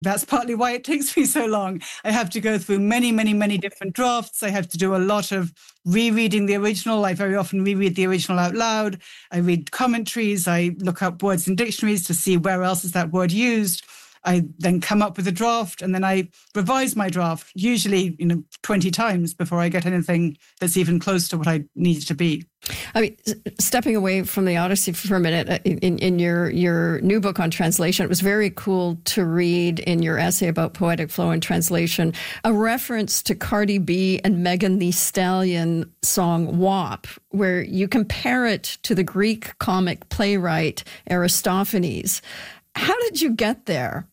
That's partly why it takes me so long. I have to go through many, many, many different drafts. I have to do a lot of rereading the original. I very often reread the original out loud. I read commentaries. I look up words in dictionaries to see where else is that word used. I then come up with a draft, and then I revise my draft, usually 20 times before I get anything that's even close to what I need it to be. I mean, stepping away from the Odyssey for a minute, in your new book on translation, it was very cool to read in your essay about poetic flow and translation, a reference to Cardi B and Megan Thee Stallion song WAP, where you compare it to the Greek comic playwright Aristophanes. How did you get there?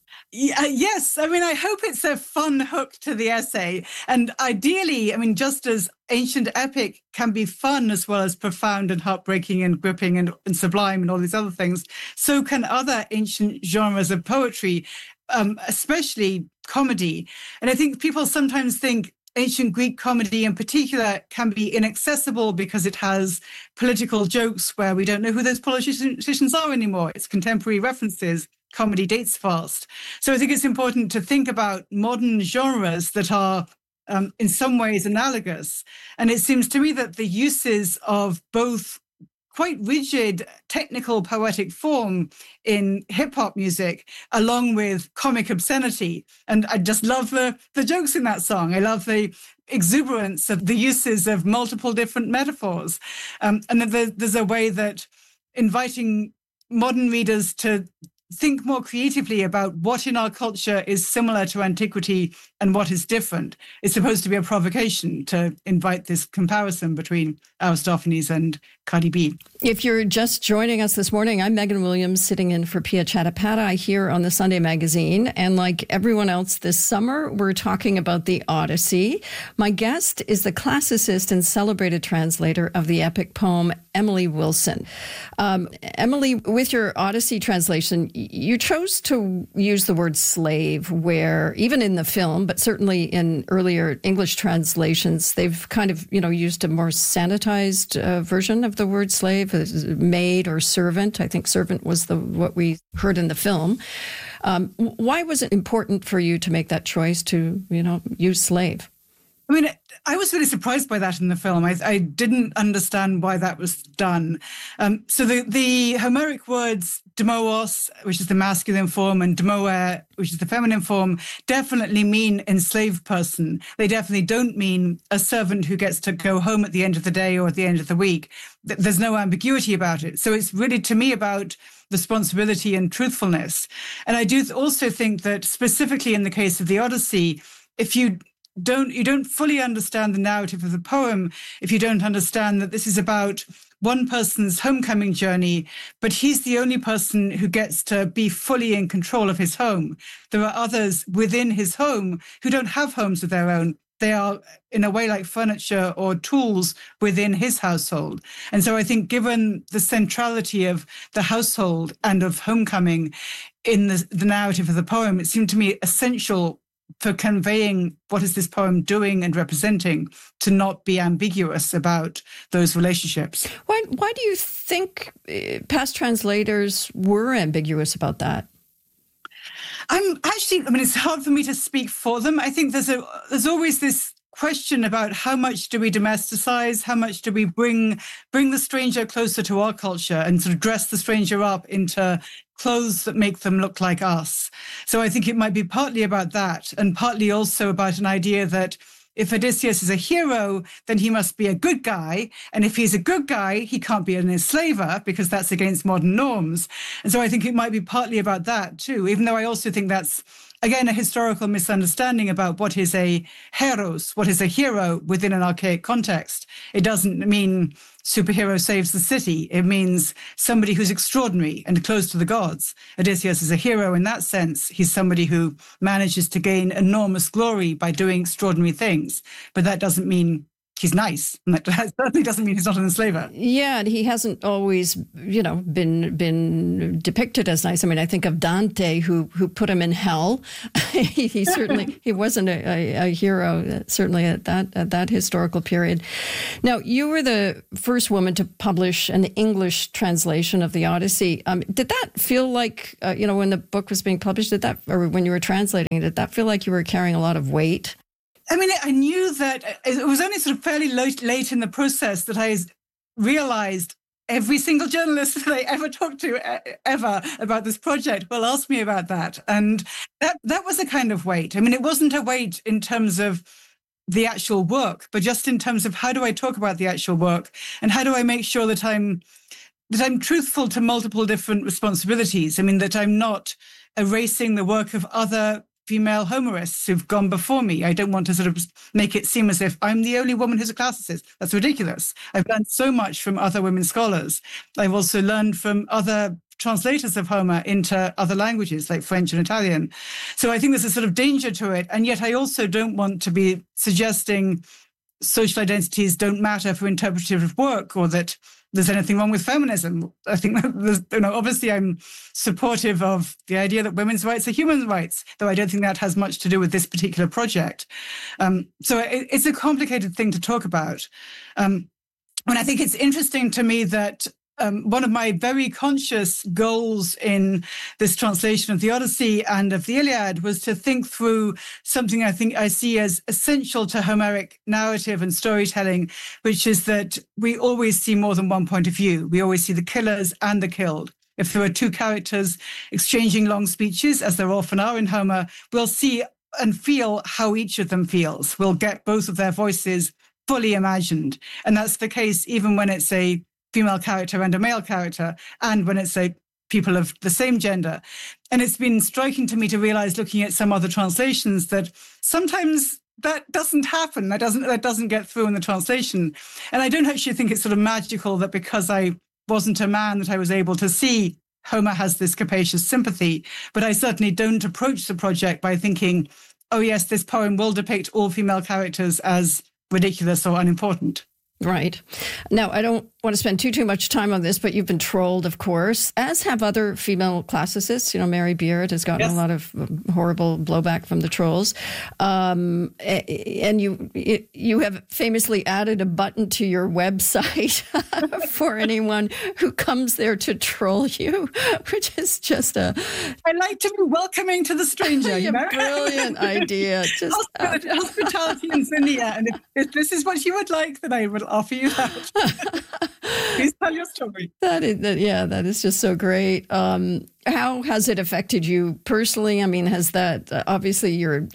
Yes. I mean, I hope it's a fun hook to the essay. And ideally, I mean, just as ancient epic can be fun as well as profound and heartbreaking and gripping and sublime and all these other things, so can other ancient genres of poetry, especially comedy. And I think people sometimes think ancient Greek comedy in particular can be inaccessible because it has political jokes where we don't know who those politicians are anymore. It's contemporary references. Comedy dates fast. So I think it's important to think about modern genres that are in some ways analogous. And it seems to me that the uses of both quite rigid technical poetic form in hip-hop music, along with comic obscenity. And I just love the jokes in that song. I love the exuberance of the uses of multiple different metaphors. And that there's a way that inviting modern readers to think more creatively about what in our culture is similar to antiquity and what is different. It's supposed to be a provocation to invite this comparison between Aristophanes and Cardi B. If you're just joining us this morning, I'm Megan Williams, sitting in for Pia Chattopadhyay here on the Sunday Magazine. And like everyone else this summer, we're talking about the Odyssey. My guest is the classicist and celebrated translator of the epic poem, Emily Wilson. Emily, with your Odyssey translation, you chose to use the word slave, where even in the film, but certainly in earlier English translations, they've kind of, used a more sanitized version of the word slave, maid or servant. I think servant was what we heard in the film. Why was it important for you to make that choice to, use slave? I mean, I was really surprised by that in the film. I didn't understand why that was done. So the Homeric words demoos, which is the masculine form, and demoer, which is the feminine form, definitely mean enslaved person. They definitely don't mean a servant who gets to go home at the end of the day or at the end of the week. There's no ambiguity about it. So it's really, to me, about responsibility and truthfulness. And I do also think that specifically in the case of the Odyssey, if you don't fully understand the narrative of the poem, if you don't understand that this is about one person's homecoming journey, but he's the only person who gets to be fully in control of his home. There are others within his home who don't have homes of their own. They are, in a way, like furniture or tools within his household. And so I think given the centrality of the household and of homecoming in the narrative of the poem, it seemed to me essential for conveying what is this poem doing and representing to not be ambiguous about those relationships. Why do you think past translators were ambiguous about that? It's hard for me to speak for them. I think there's always this question about how much do we domesticize, how much do we bring the stranger closer to our culture and sort of dress the stranger up into clothes that make them look like us. So I think it might be partly about that, and partly also about an idea that if Odysseus is a hero, then he must be a good guy. And if he's a good guy, he can't be an enslaver because that's against modern norms. And so I think it might be partly about that too, even though I also think that's, again, a historical misunderstanding about what is a heros, what is a hero within an archaic context. It doesn't mean superhero saves the city. It means somebody who's extraordinary and close to the gods. Odysseus is a hero in that sense. He's somebody who manages to gain enormous glory by doing extraordinary things. But that doesn't mean he's nice. And that certainly doesn't mean he's not an enslaver. Yeah, and he hasn't always, been depicted as nice. I mean, I think of Dante, who put him in hell. he certainly he wasn't a hero, certainly at that historical period. Now, you were the first woman to publish an English translation of the Odyssey. Did that feel like, when the book was being published, or when you were translating, did that feel like you were carrying a lot of weight? I mean, I knew that it was only sort of fairly late in the process that I realized every single journalist that I ever talked to ever about this project will ask me about that. And that was a kind of weight. I mean, it wasn't a weight in terms of the actual work, but just in terms of how do I talk about the actual work and how do I make sure that I'm truthful to multiple different responsibilities. I mean, that I'm not erasing the work of other female Homerists who've gone before me. I don't want to sort of make it seem as if I'm the only woman who's a classicist. That's ridiculous. I've learned so much from other women scholars. I've also learned from other translators of Homer into other languages like French and Italian. So I think there's a sort of danger to it. And yet I also don't want to be suggesting social identities don't matter for interpretive work or that there's anything wrong with feminism. I think that obviously I'm supportive of the idea that women's rights are human rights, though I don't think that has much to do with this particular project. So it's a complicated thing to talk about. And I think it's interesting to me that one of my very conscious goals in this translation of the Odyssey and of the Iliad was to think through something I think I see as essential to Homeric narrative and storytelling, which is that we always see more than one point of view. We always see the killers and the killed. If there are two characters exchanging long speeches, as there often are in Homer, we'll see and feel how each of them feels. We'll get both of their voices fully imagined. And that's the case even when it's a female character and a male character, and when it's people of the same gender. And it's been striking to me to realize, looking at some other translations, that sometimes that doesn't happen. That doesn't get through in the translation. And I don't actually think it's sort of magical that because I wasn't a man that I was able to see Homer has this capacious sympathy. But I certainly don't approach the project by thinking, oh yes, this poem will depict all female characters as ridiculous or unimportant. Right. Now, I don't want to spend too much time on this, but you've been trolled, of course, as have other female classicists. Mary Beard has gotten a lot of horrible blowback from the trolls. And you have famously added a button to your website for anyone who comes there to troll you, which is just I like to be welcoming to the stranger. Brilliant idea. Just hospitality in Zinnia. And if this is what you would like, then I will offer you that. Please tell your story. That is just so great. How has it affected you personally? I mean, has that obviously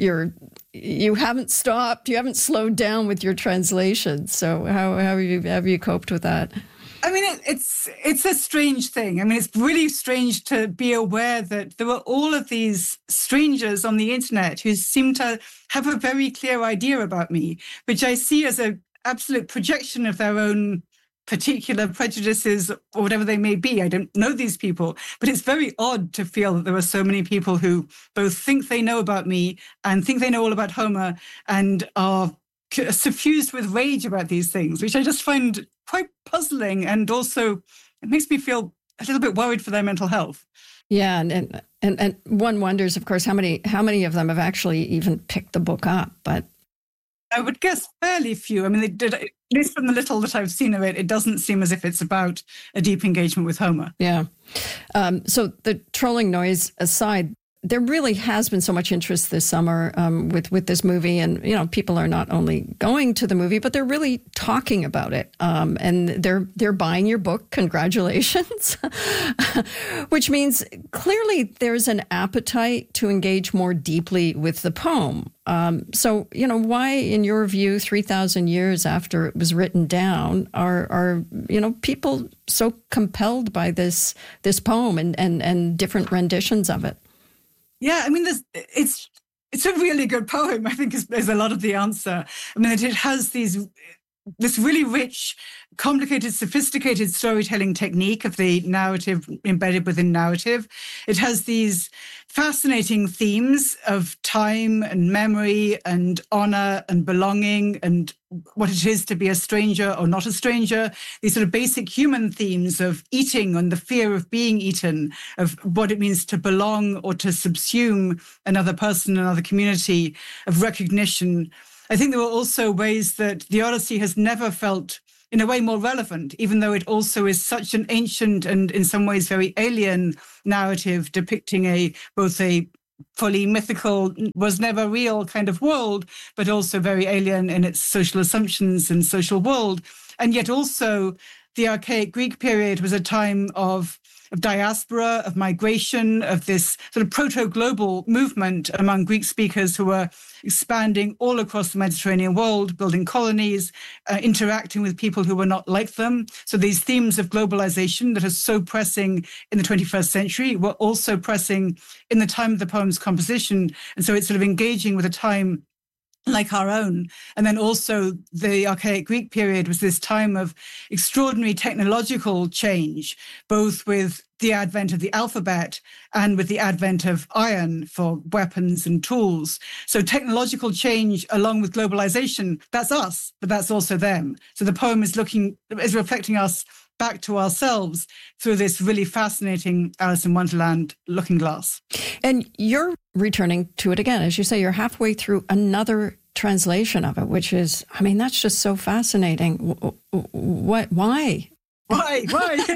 you haven't stopped, you haven't slowed down with your translation. So how have you coped with that? I mean, it's a strange thing. I mean, it's really strange to be aware that there were all of these strangers on the internet who seem to have a very clear idea about me, which I see as an absolute projection of their own particular prejudices or whatever they may be. I don't know these people, but it's very odd to feel that there are so many people who both think they know about me and think they know all about Homer and are suffused with rage about these things, which I just find quite puzzling. And also it makes me feel a little bit worried for their mental health. Yeah. And one wonders, of course, how many of them have actually even picked the book up, but I would guess fairly few. I mean, they did, at least from the little that I've seen of it, it doesn't seem as if it's about a deep engagement with Homer. Yeah. So the trolling noise aside, there really has been so much interest this summer with this movie, and people are not only going to the movie, but they're really talking about it, and they're buying your book. Congratulations! Which means clearly there's an appetite to engage more deeply with the poem. So why, in your view, 3,000 years after it was written down, are people so compelled by this poem and different renditions of it? Yeah, I mean, it's a really good poem, I think, is a lot of the answer. I mean, it has this really rich, complicated, sophisticated storytelling technique of the narrative embedded within narrative. It has these fascinating themes of time and memory and honor and belonging and what it is to be a stranger or not a stranger, these sort of basic human themes of eating and the fear of being eaten, of what it means to belong or to subsume another person, another community, of recognition. I think there were also ways that the Odyssey has never felt in a way more relevant, even though it also is such an ancient and in some ways very alien narrative depicting both a fully mythical, was never real kind of world, but also very alien in its social assumptions and social world. And yet also the archaic Greek period was a time of diaspora, of migration, of this sort of proto-global movement among Greek speakers who were expanding all across the Mediterranean world, building colonies, interacting with people who were not like them. So these themes of globalization that are so pressing in the 21st century were also pressing in the time of the poem's composition. And so it's sort of engaging with a time like our own. And then also the archaic Greek period was this time of extraordinary technological change, both with the advent of the alphabet and with the advent of iron for weapons and tools. So technological change along with globalization, that's us, but that's also them. So the poem is reflecting us back to ourselves through this really fascinating Alice in Wonderland looking glass. And you're returning to it again. As you say, you're halfway through another translation of it, which is, I mean, that's just so fascinating. What? Why? Why?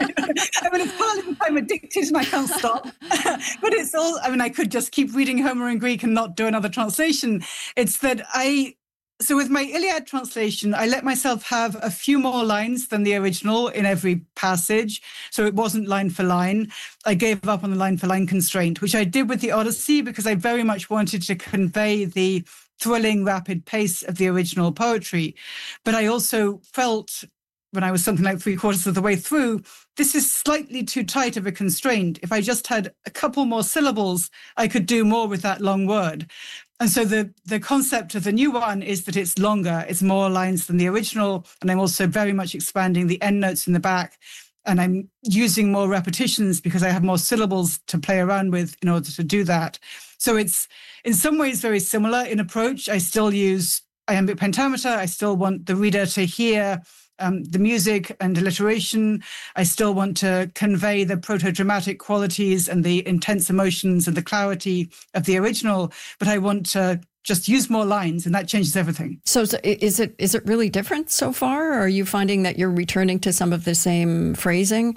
I mean, it's partly because I'm addicted and I can't stop. But it's all, I mean, I could just keep reading Homer in Greek and not do another translation. It's that so with my Iliad translation, I let myself have a few more lines than the original in every passage. So it wasn't line for line. I gave up on the line for line constraint, which I did with the Odyssey because I very much wanted to convey the thrilling, rapid pace of the original poetry. But I also felt, when I was something like 3/4 of the way through, this is slightly too tight of a constraint. If I just had a couple more syllables, I could do more with that long word. And so the concept of the new one is that it's longer, it's more lines than the original, and I'm also very much expanding the endnotes in the back, and I'm using more repetitions because I have more syllables to play around with in order to do that. So it's in some ways very similar in approach. I still use iambic pentameter. I still want the reader to hear the music and alliteration. I still want to convey the proto-dramatic qualities and the intense emotions and the clarity of the original, but I want to just use more lines, and that changes everything. So is it really different so far, or are you finding that you're returning to some of the same phrasing?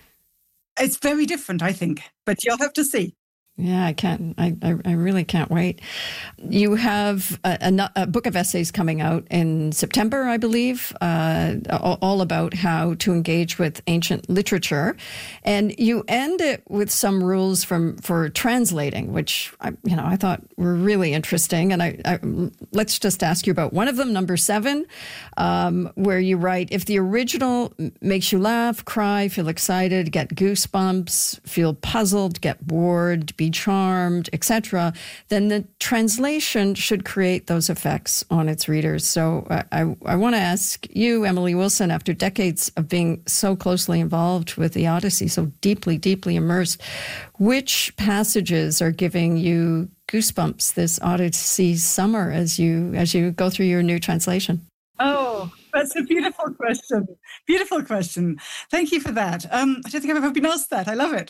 It's very different, I think, but you'll have to see. Yeah, I can't. I really can't wait. You have a book of essays coming out in September, I believe, all about how to engage with ancient literature, and you end it with some rules for translating, which I thought were really interesting. And I let's just ask you about one of them, number 7, where you write, if the original makes you laugh, cry, feel excited, get goosebumps, feel puzzled, get bored, be charmed, etc., then the translation should create those effects on its readers. So I want to ask you, Emily Wilson, after decades of being so closely involved with the Odyssey, so deeply, deeply immersed, which passages are giving you goosebumps this Odyssey summer as you go through your new translation? Oh, that's a beautiful question. Beautiful question. Thank you for that. I don't think I've ever been asked that. I love it.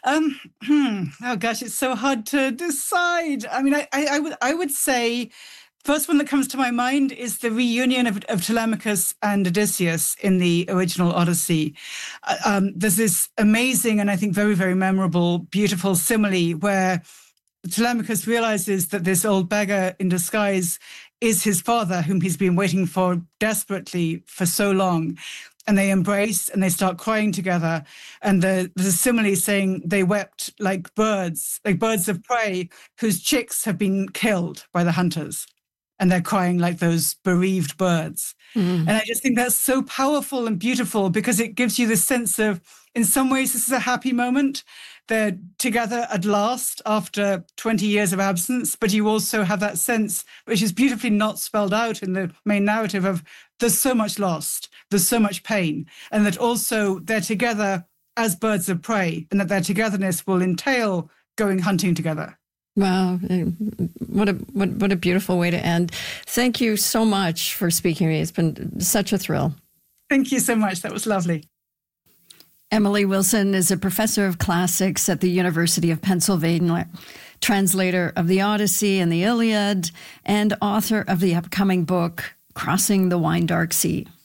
Oh gosh, it's so hard to decide. I mean, I would say first one that comes to my mind is the reunion of Telemachus and Odysseus in the original Odyssey. There's this amazing and I think very, very memorable, beautiful simile where Telemachus realizes that this old beggar in disguise is his father, whom he's been waiting for desperately for so long. And they embrace and they start crying together. And there's a simile saying they wept like birds of prey whose chicks have been killed by the hunters. And they're crying like those bereaved birds. Mm. And I just think that's so powerful and beautiful because it gives you this sense of, in some ways, this is a happy moment. They're together at last after 20 years of absence, but you also have that sense, which is beautifully not spelled out in the main narrative, of there's so much lost, there's so much pain, and that also they're together as birds of prey, and that their togetherness will entail going hunting together. Wow, what a beautiful way to end. Thank you so much for speaking to me. It's been such a thrill. Thank you so much. That was lovely. Emily Wilson is a professor of classics at the University of Pennsylvania, translator of the Odyssey and the Iliad, and author of the upcoming book, Crossing the Wine Dark Sea.